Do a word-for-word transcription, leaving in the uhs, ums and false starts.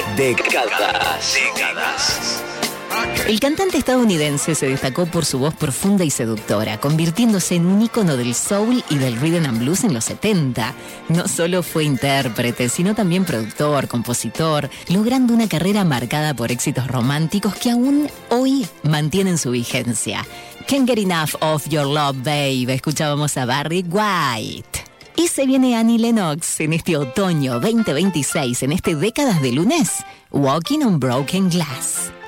Décadas. Décadas. El cantante estadounidense se destacó por su voz profunda y seductora, convirtiéndose en un ícono del soul y del rhythm and blues en los setenta. No solo fue intérprete, sino también productor, compositor, logrando una carrera marcada por éxitos románticos que aún hoy mantienen su vigencia. Can't Get Enough of Your Love, Babe. Escuchábamos a Barry White. Y se viene Annie Lennox en este otoño veinte veintiséis, en este Décadas de Lunes, Walking on Broken Glass.